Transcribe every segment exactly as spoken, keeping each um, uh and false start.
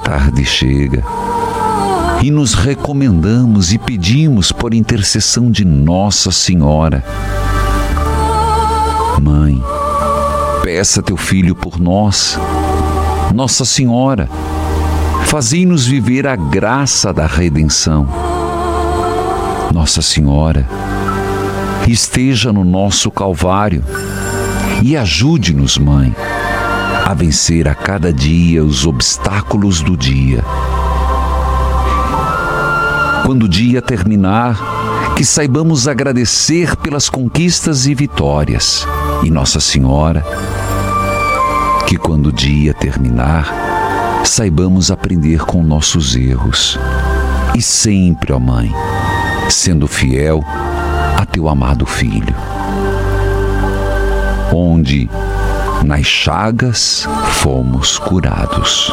tarde chega e nos recomendamos e pedimos por intercessão de Nossa Senhora. Mãe, peça teu filho por nós. Nossa Senhora, fazei-nos viver a graça da redenção. Nossa Senhora, esteja no nosso Calvário e ajude-nos, Mãe, a vencer a cada dia os obstáculos do dia. Quando o dia terminar, que saibamos agradecer pelas conquistas e vitórias. E Nossa Senhora, que quando o dia terminar, saibamos aprender com nossos erros. E sempre, ó Mãe, sendo fiel a teu amado Filho. Onde, nas chagas, fomos curados.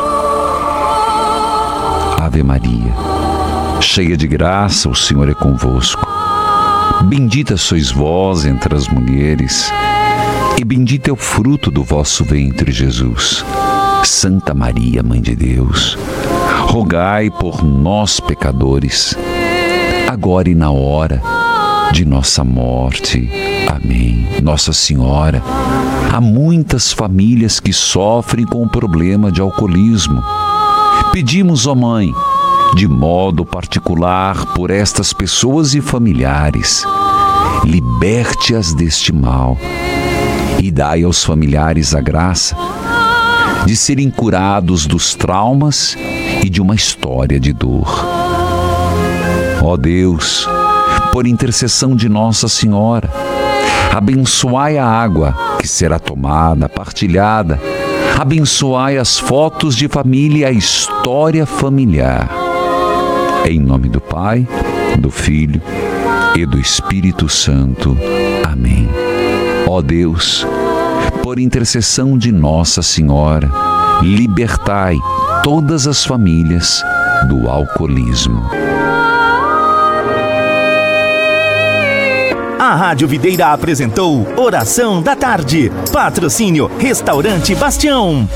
Ave Maria, cheia de graça, o Senhor é convosco. Bendita sois vós entre as mulheres, e bendito é o fruto do vosso ventre, Jesus. Santa Maria, Mãe de Deus, rogai por nós, pecadores, agora e na hora de nossa morte. Amém. Nossa Senhora, há muitas famílias que sofrem com o problema de alcoolismo. Pedimos, ó Mãe, de modo particular por estas pessoas e familiares, liberte-as deste mal e dai aos familiares a graça de serem curados dos traumas e de uma história de dor. Ó Deus, por intercessão de Nossa Senhora, abençoai a água que será tomada, partilhada, abençoai as fotos de família e a história familiar. Em nome do Pai, do Filho e do Espírito Santo. Amém. Ó Deus, por intercessão de Nossa Senhora, libertai todas as famílias do alcoolismo. A Rádio Videira apresentou Oração da Tarde. Patrocínio Restaurante Bastião.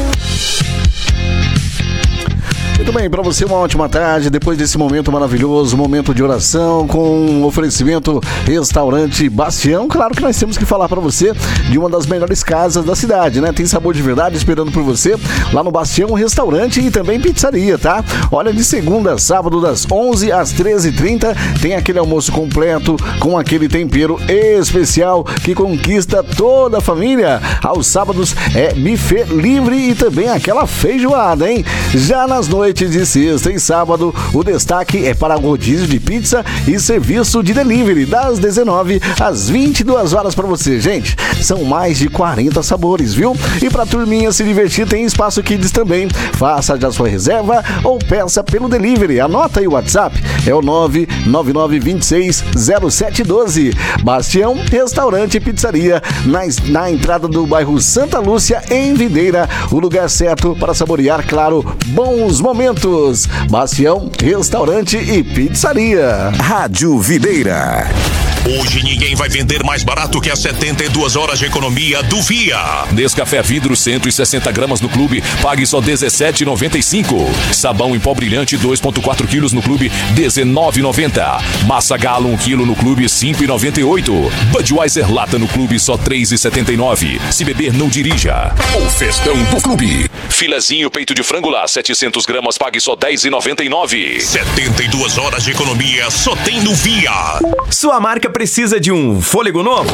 Muito bem, para você uma ótima tarde, depois desse momento maravilhoso, momento de oração com oferecimento Restaurante Bastião. Claro que nós temos que falar para você de uma das melhores casas da cidade, né? Tem sabor de verdade esperando por você lá no Bastião Restaurante e também pizzaria, tá? Olha, de segunda a sábado das onze às treze e trinta tem aquele almoço completo com aquele tempero especial que conquista toda a família. Aos sábados é buffet livre e também aquela feijoada, hein? Já nas noites de sexta e sábado, o destaque é para rodízio de pizza e serviço de delivery das dezenove às vinte e duas horas para você, gente. São mais de quarenta sabores, viu? E para turminha se divertir tem espaço kids também. Faça já sua reserva ou peça pelo delivery. Anota aí o WhatsApp, é o nove nove nove dois seis zero sete um dois. Bastião Restaurante e Pizzaria na, na entrada do bairro Santa Lúcia, em Videira, o lugar certo para saborear, claro, bons momentos. Bastião Restaurante e Pizzaria. Rádio Videira. Hoje ninguém vai vender mais barato que as setenta e duas horas de economia do Via. Nescafé vidro cento e sessenta gramas no clube, pague só dezessete reais e noventa e cinco centavos. Sabão em pó brilhante dois vírgula quatro quilos no clube, dezenove reais e noventa centavos. Massa Galo um quilo no clube, cinco reais e noventa e oito centavos. Budweiser lata no clube, só três reais e setenta e nove centavos. Se beber, não dirija. O festão do clube. Filezinho peito de frango lá, setecentas gramas, pague só dez reais e noventa e nove centavos. setenta e duas horas de economia só tem no Via. Sua marca precisa de um fôlego novo?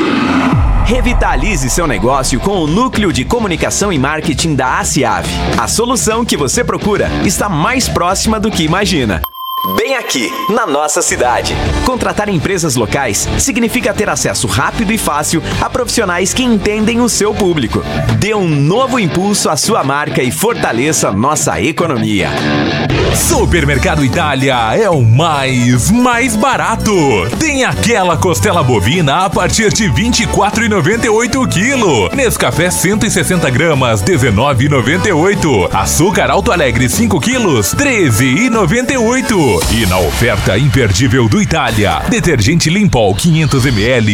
Revitalize seu negócio com o Núcleo de Comunicação e Marketing da ACIAV. A solução que você procura está mais próxima do que imagina. Bem aqui, na nossa cidade. Contratar empresas locais significa ter acesso rápido e fácil a profissionais que entendem o seu público. Dê um novo impulso à sua marca e fortaleça nossa economia. Supermercado Itália é o mais, mais barato. Tem aquela costela bovina a partir de vinte e quatro reais e noventa e oito centavos o quilo. Nescafé cento e sessenta gramas, dezenove reais e noventa e oito centavos. Açúcar Alto Alegre cinco quilos, treze reais e noventa e oito centavos. E na oferta imperdível do Itália, detergente Limpol quinhentos mililitros,